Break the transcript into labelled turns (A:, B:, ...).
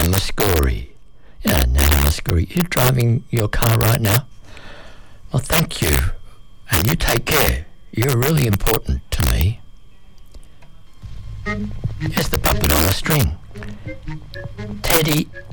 A: Muscuri. Yeah, Nana Muscuri. You're driving your car right now? Well, thank you. And you take care. You're really important to me. Here's the puppet on a string. Teddy